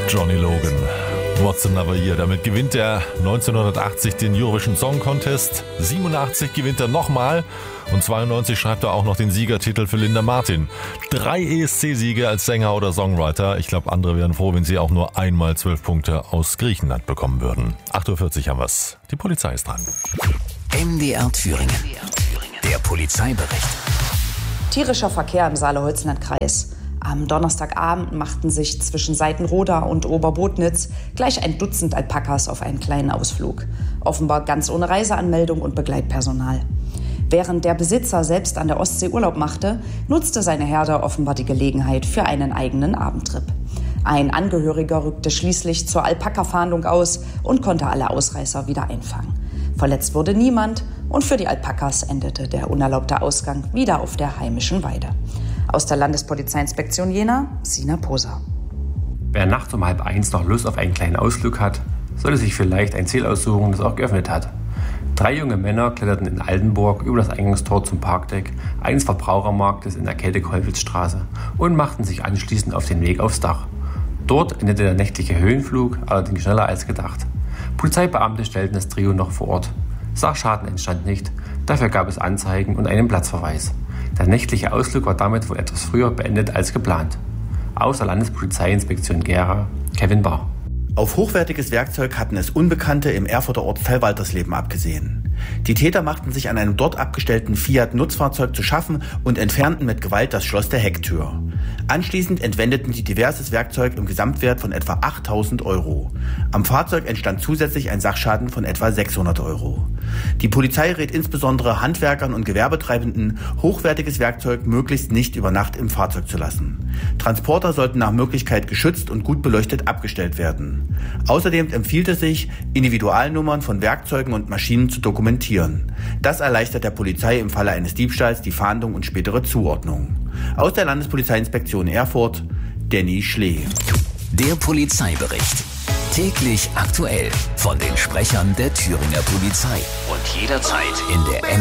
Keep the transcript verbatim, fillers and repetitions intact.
Johnny Logan. What's Another Year? Damit gewinnt er neunzehnhundertachtzig den Eurovision Song Contest. siebenundachtzig gewinnt er nochmal. Und zweiundneunzig schreibt er auch noch den Siegertitel für Linda Martin. Drei E S C-Siege als Sänger oder Songwriter. Ich glaube, andere wären froh, wenn sie auch nur einmal zwölf Punkte aus Griechenland bekommen würden. acht Uhr vierzig haben wir's. Die Polizei ist dran. M D R Thüringen. Der Polizeibericht. Tierischer Verkehr im Saale-Holzland-Kreis. Am Donnerstagabend machten sich zwischen Seitenroda und Oberbotnitz gleich ein Dutzend Alpakas auf einen kleinen Ausflug. Offenbar ganz ohne Reiseanmeldung und Begleitpersonal. Während der Besitzer selbst an der Ostsee Urlaub machte, nutzte seine Herde offenbar die Gelegenheit für einen eigenen Abendtrip. Ein Angehöriger rückte schließlich zur Alpaka-Fahndung aus und konnte alle Ausreißer wieder einfangen. Verletzt wurde niemand und für die Alpakas endete der unerlaubte Ausgang wieder auf der heimischen Weide. Aus der Landespolizeiinspektion Jena, Sina Poser. Wer nachts um halb eins noch Lust auf einen kleinen Ausflug hat, sollte sich vielleicht ein Ziel aussuchen, das auch geöffnet hat. Drei junge Männer kletterten in Altenburg über das Eingangstor zum Parkdeck eines Verbrauchermarktes in der Käthe-Kollwitz-Straße und machten sich anschließend auf den Weg aufs Dach. Dort endete der nächtliche Höhenflug, allerdings schneller als gedacht. Polizeibeamte stellten das Trio noch vor Ort. Sachschaden entstand nicht, dafür gab es Anzeigen und einen Platzverweis. Der nächtliche Ausflug war damit wohl etwas früher beendet als geplant. Aus der Landespolizeiinspektion Gera, Kevin Bahr. Auf hochwertiges Werkzeug hatten es Unbekannte im Erfurter Ortsteil Waltersleben abgesehen. Die Täter machten sich an einem dort abgestellten Fiat-Nutzfahrzeug zu schaffen und entfernten mit Gewalt das Schloss der Hecktür. Anschließend entwendeten sie diverses Werkzeug im Gesamtwert von etwa achttausend Euro. Am Fahrzeug entstand zusätzlich ein Sachschaden von etwa sechshundert Euro. Die Polizei rät insbesondere Handwerkern und Gewerbetreibenden, hochwertiges Werkzeug möglichst nicht über Nacht im Fahrzeug zu lassen. Transporter sollten nach Möglichkeit geschützt und gut beleuchtet abgestellt werden. Außerdem empfiehlt es sich, Individualnummern von Werkzeugen und Maschinen zu dokumentieren. Das erleichtert der Polizei im Falle eines Diebstahls die Fahndung und spätere Zuordnung. Aus der Landespolizeiinspektion Erfurt, Danny Schlee. Der Polizeibericht. Täglich aktuell von den Sprechern der Thüringer Polizei. Und jederzeit in der